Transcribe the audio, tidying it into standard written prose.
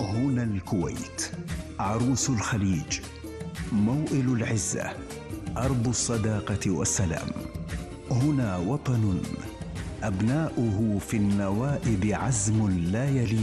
هنا الكويت، عروس الخليج، موئل العزة، أرض الصداقة والسلام. هنا وطن أبناؤه في النوائب عزم لا يلين.